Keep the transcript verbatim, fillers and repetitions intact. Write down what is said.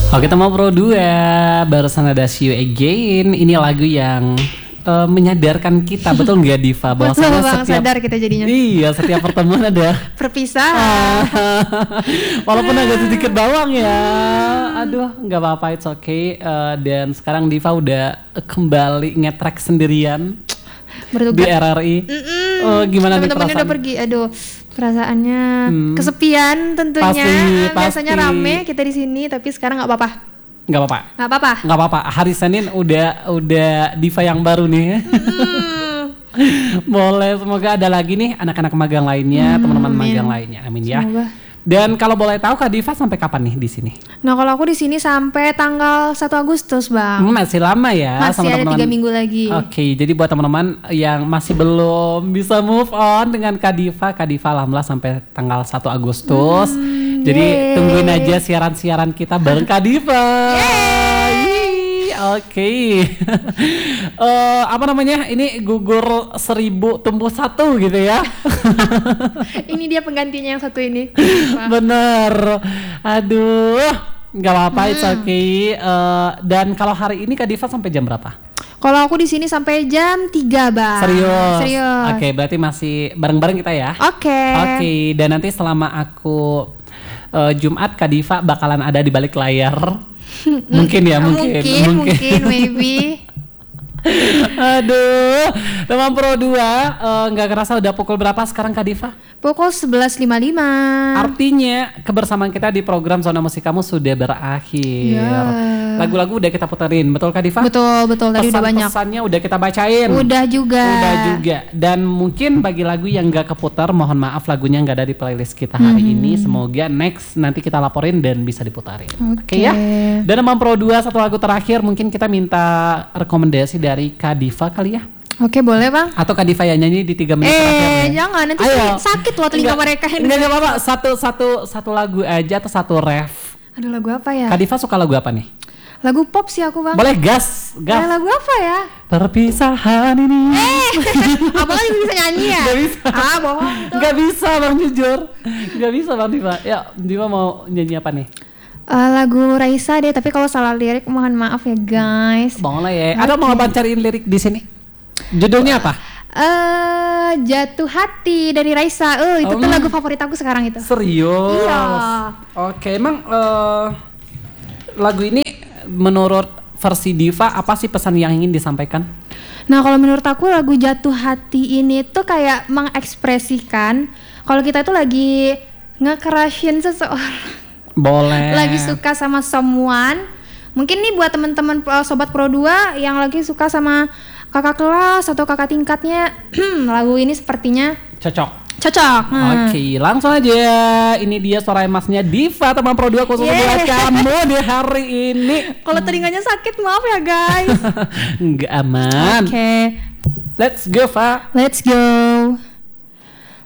Oke, teman Pro dua, barusan ada See You Again. Ini lagu yang uh, menyadarkan kita, betul nggak Diva? Betul Bahwasanya bang, setiap, sadar kita jadinya. Iya, setiap pertemuan ada perpisahan. walaupun agak sedikit bawang ya. Aduh, nggak apa-apa, it's okay. Uh, dan sekarang Diva udah kembali nge-track sendirian Bertugas di R R I. Oh, gimana nih teman-temannya perasaan? udah pergi, aduh perasaannya Hmm. kesepian tentunya. Pasti, Biasanya pasti. rame kita di sini, tapi sekarang nggak apa-apa. Nggak apa-apa. Nggak apa-apa. Nggak apa-apa. Hari Senin udah udah Diva yang baru nih. Hmm. Boleh, semoga ada lagi nih anak-anak magang lainnya, Hmm, teman-teman amin. magang lainnya. Amin ya. Semoga. Dan kalau boleh tahu Kak Diva sampai kapan nih di sini? Nah kalau aku di sini sampai tanggal satu Agustus bang. Hmm, masih lama ya. Masih sama ada teman-teman. tiga minggu lagi. Oke, jadi buat teman-teman yang masih belum bisa move on dengan Kak Diva, Kak Diva alhamdulillah sampai tanggal satu Agustus. Hmm, jadi yeay. tungguin aja siaran-siaran kita bareng Kak Diva. Yeay, Oke. Eh, apa namanya? Ini gugur seribu tumbuh satu gitu ya. Ini dia penggantinya yang satu ini. Bener. Aduh, nggak apa-apa, Hmm. it's okay. Eh, dan kalau hari ini Kak Diva sampai jam berapa? Kalau aku di sini sampai jam tiga bang. Serius? Serius. Oke, berarti masih bareng-bareng kita ya. Oke. Oke, dan nanti selama aku eh, Jumat Kak Diva bakalan ada di balik layar. Mungkin ya, mungkin. Mungkin, mungkin, maybe. Aduh, teman Pro dua, eh, nggak kerasa udah pukul berapa sekarang Kak Diva? Pukul sebelas lima puluh lima. Artinya kebersamaan kita di program Zona Musik Kamu sudah berakhir. Ya. Lagu-lagu udah kita puterin, betul Kak Diva? Betul, betul. Tadi udah banyak. Pesan-pesannya udah kita bacain. Udah juga. Udah juga. Dan mungkin bagi lagu yang gak keputar, mohon maaf lagunya gak ada di playlist kita hari Hmm. ini. Semoga next nanti kita laporin dan bisa diputarin. Oke Oke. ya. Dan teman Pro dua, satu lagu terakhir mungkin kita minta rekomendasi dari Kak Diva kali ya. Oke, boleh bang. Atau Kak Diva yang nyanyi di tiga menit terakhir. Eh, ya. jangan nanti Ayo. sakit loh telinga Enggak, mereka yang Enggak, enggak apa-apa. Satu, satu, satu lagu aja atau satu ref. Aduh, lagu apa ya? Kak Diva suka lagu apa nih? Lagu pop sih aku bang. Boleh gas, Eh, gas. lagu apa ya? Perpisahan ini. Eh, abang kan bisa nyanyi ya? Gak bisa. Ah, bohong itu. Gak bisa bang, jujur. Gak bisa bang Diva. Ya, Diva mau nyanyi apa nih? Eh, lagu Raisa deh, tapi kalau salah lirik mohon maaf ya guys. Boleh ya. Atau mau abang cariin lirik di sini? Judulnya apa? Eh, Jatuh Hati dari Raisa. Eh, itu Oh. tuh lagu favorit aku sekarang itu. Serius? Iya. Oke, emang eh, lagu ini menurut versi Diva apa sih pesan yang ingin disampaikan? Nah, kalau menurut aku lagu Jatuh Hati ini tuh kayak mengekspresikan kalau kita tuh lagi nge-crushin seseorang, Boleh. lagi suka sama someone. Mungkin nih buat teman-teman uh, sobat Pro dua yang lagi suka sama kakak kelas atau kakak tingkatnya, lagu ini sepertinya Cocok. cocok. Hmm. Oke, langsung aja. Ini dia suara emasnya Diva, teman Pro dua khusus Yeah. buat kamu di hari ini. Kalau telinganya sakit maaf ya guys. Enggak aman. Oke, Let's go, Fa. let's go.